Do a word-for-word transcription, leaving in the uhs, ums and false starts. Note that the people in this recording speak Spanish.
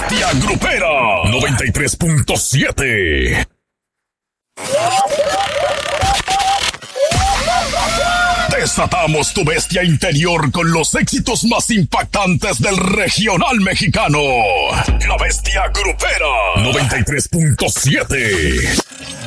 Bestia Grupera noventa y tres punto siete. Desatamos tu bestia interior con los éxitos más impactantes del regional mexicano. La Bestia Grupera noventa y tres punto siete.